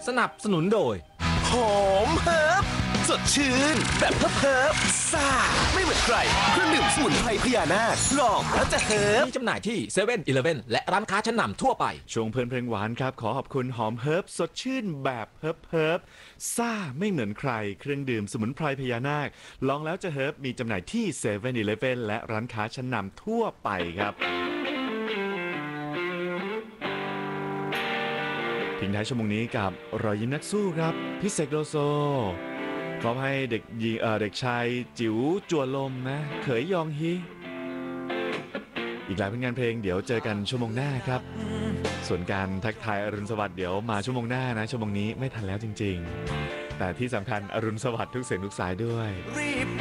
สนับสนุนโดยหอมเฮิร์บสดชื่นแบบเฮิร์บซ่าไม่เหมือนใครเครื่องดื่มสมุนไพรพญานาคลองแล้วจะเฮิร์บมีจำหน่ายที่เซเว่นอีเลฟเว่นและร้านค้าชั้นนำทั่วไปช่วงเพลินเพลงหวานครับขอขอบคุณหอมเฮิร์บสดชื่นแบบเฮิร์บซ่าไม่เหมือนใครเครื่องดื่มสมุนไพรพญานาคลองแล้วจะเฮิร์บมีจำหน่ายที่เซเว่นอีเลฟเว่นและร้านค้าชั้นนำทั่วไปครับทิ้งท้ายชั่วโมงนี้กับรอยยิ้มนักสู้ครับพี่เสกโลโซขอให้เด็กชายจิ๋วจั่วลมนะเขยยองฮีอีกหลายผลงานเพลงเดี๋ยวเจอกันชั่วโมงหน้าครับส่วนการทักทายอรุณสวัสดิ์เดี๋ยวมาชั่วโมงหน้านะชั่วโมงนี้ไม่ทันแล้วจริงๆแต่ที่สำคัญอรุณสวัสดิ์ทุกเสียงทุกสายด้วย